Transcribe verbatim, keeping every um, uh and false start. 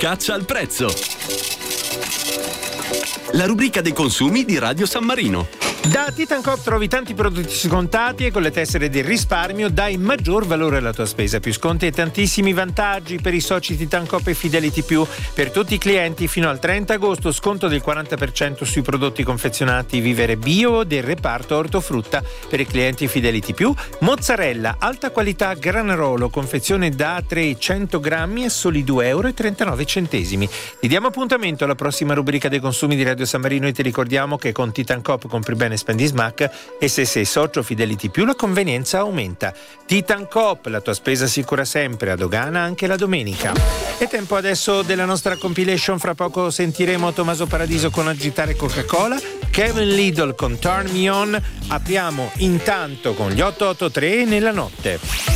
caccia al prezzo. La rubrica dei consumi di Radio San Marino. Da Titancoop trovi tanti prodotti scontati e con le tessere del risparmio dai maggior valore alla tua spesa. Più sconti e tantissimi vantaggi per i soci Titancoop e Fidelity Più. Per tutti i clienti fino al trenta agosto sconto del quaranta per cento sui prodotti confezionati Vivere Bio del reparto ortofrutta. Per i clienti Fidelity Più, mozzarella alta qualità Granarolo, confezione da trecento grammi a soli due euro e trentanove centesimi. Ti diamo appuntamento alla prossima rubrica dei consumi di Radio San Marino e ti ricordiamo che con Titancoop compri bene, spendi smack e se sei socio Fidelity Più la convenienza aumenta. Titancoop, la tua spesa sicura sempre, a dogana anche la domenica. È tempo adesso della nostra compilation, fra poco sentiremo Tommaso Paradiso con Agitare Coca-Cola, Kevin Lidl con Turn Me On, apriamo intanto con gli otto otto tre nella notte.